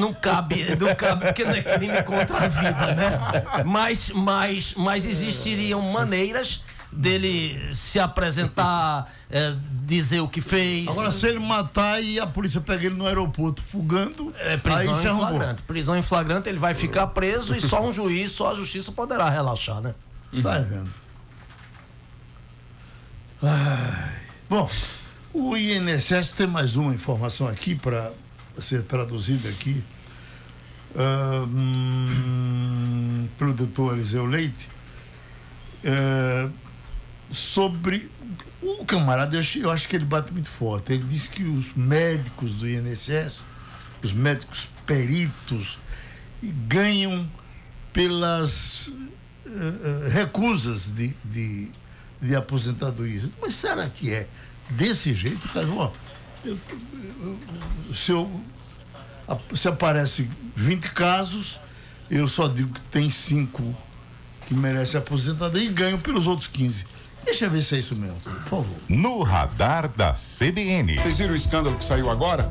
não cabe, porque não é crime contra a vida, né? Mas existiriam maneiras dele se apresentar, dizer o que fez. Agora, se ele matar e a polícia pega ele no aeroporto fugando, prisão em flagrante. Prisão em flagrante, ele vai ficar preso e só um juiz, só a justiça poderá relaxar, né? Tá vendo? Bom, o INSS tem mais uma informação aqui para ser traduzida aqui pelo doutor Eliseu Leite, sobre o camarada. Eu acho que ele bate muito forte. Ele diz que os médicos do INSS, os médicos peritos, ganham pelas recusas de aposentadoria. Mas será que é desse jeito, cara? Ó, se aparece 20 casos, eu só digo que tem 5 que merecem aposentadoria e ganham pelos outros 15. Deixa eu ver se é isso mesmo, por favor. No radar da CBN. Vocês viram o escândalo que saiu agora?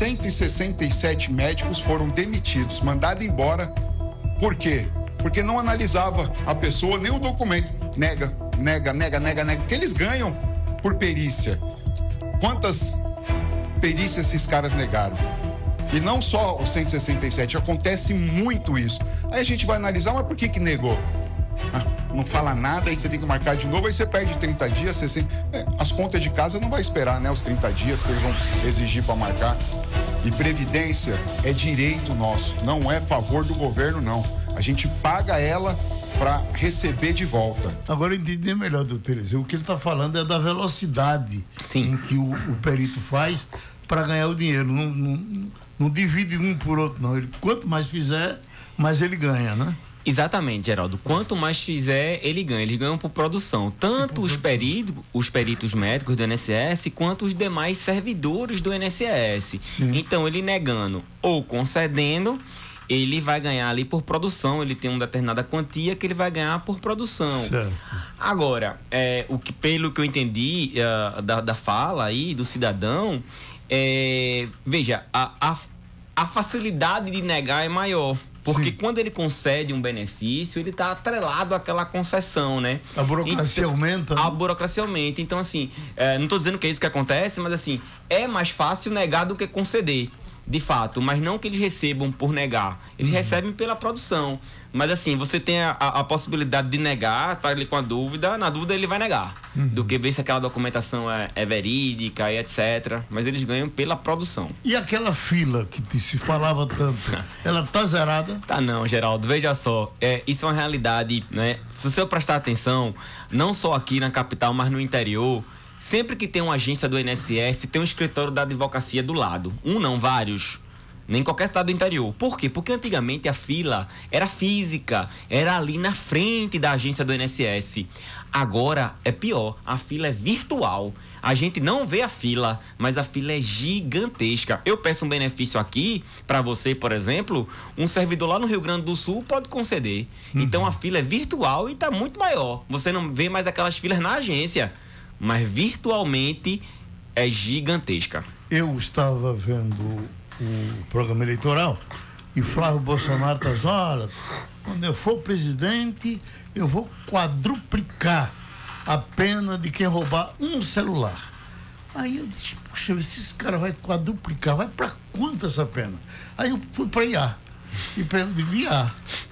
167 médicos foram demitidos, mandados embora. Por quê? Porque não analisava a pessoa, nem o documento. Nega. Porque eles ganham por perícia. Quantas perícias esses caras negaram? E não só os 167, acontece muito isso. Aí a gente vai analisar, mas por que negou? Não fala nada, aí você tem que marcar de novo, aí você perde 30 dias, 60. As contas de casa não vai esperar, né? Os 30 dias que eles vão exigir para marcar. E previdência é direito nosso, não é favor do governo, não. A gente paga ela para receber de volta. Agora eu entendi melhor, doutor Eliseu. O que ele está falando é da velocidade em que o perito faz para ganhar o dinheiro. Não divide um por outro, não. Quanto mais fizer, mais ele ganha, né? Exatamente, Geraldo. Quanto mais fizer, ele ganha. Eles ganham por produção. Tanto os peritos médicos do INSS, quanto os demais servidores do INSS. Sim. Então, ele negando ou concedendo, ele vai ganhar ali por produção. Ele tem uma determinada quantia que ele vai ganhar por produção. Certo. Agora, pelo que eu entendi da fala aí do cidadão, veja, a facilidade de negar é maior. Porque quando ele concede um benefício, ele está atrelado àquela concessão, né? A burocracia aumenta. A burocracia aumenta. Então, assim, não estou dizendo que é isso que acontece, mas, assim, é mais fácil negar do que conceder, de fato. Mas não que eles recebam por negar. Eles recebem pela produção. Mas, assim, você tem a possibilidade de negar, tá ali com a dúvida. Na dúvida, ele vai negar. Do que ver se aquela documentação é verídica e etc. Mas eles ganham pela produção. E aquela fila que se falava tanto, ela tá zerada? Tá não, Geraldo. Veja só, isso é uma realidade, né? Se você prestar atenção, não só aqui na capital, mas no interior, sempre que tem uma agência do INSS, tem um escritório da advocacia do lado. Um não, vários. Nem em qualquer estado do interior. Por quê? Porque antigamente a fila era física, era ali na frente da agência do INSS. Agora é pior, a fila é virtual. A gente não vê a fila, mas a fila é gigantesca. Eu peço um benefício aqui, para você, por exemplo, um servidor lá no Rio Grande do Sul pode conceder. Então a fila é virtual e está muito maior. Você não vê mais aquelas filas na agência, mas virtualmente é gigantesca. Eu estava vendo o programa eleitoral e Flávio Bolsonaro está dizendo: olha, quando eu for presidente, eu vou quadruplicar a pena de quem roubar um celular. Aí eu disse: puxa, esse cara vai quadruplicar, vai para quanto essa pena? Aí eu fui para IA e perguntei: IA,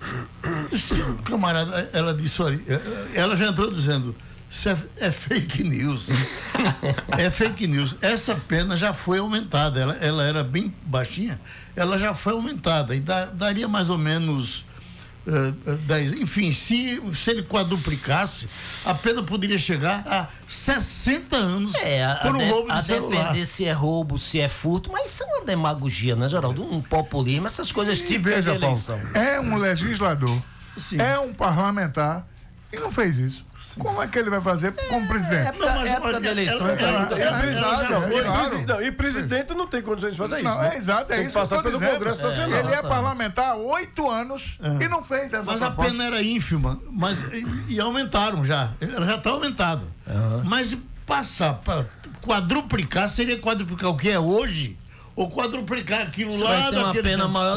se o camarada, ela disse, olha, ela já entrou dizendo: isso é fake news. É fake news. Essa pena já foi aumentada. Ela era bem baixinha, ela já foi aumentada. E daria mais ou menos 10. Enfim, se ele quadruplicasse, a pena poderia chegar a 60 anos por um roubo de celular. Depender se é roubo, se é furto, mas isso é uma demagogia, né, Geraldo? Um populismo, essas coisas típicas de eleição. Paulo, é um legislador, é um parlamentar e não fez isso. Como é que ele vai fazer como presidente? Época da eleição. E presidente não tem condições de fazer isso. Não, é exato, é isso que passar pelo Congresso Nacional. Ele é parlamentar há 8 anos e não fez essa proposta. Mas a pena era ínfima, e aumentaram já. Ela já está aumentada. Mas passar para quadruplicar, seria quadruplicar o que é hoje? Ou quadruplicar aquilo lá daquele... Uma pena maior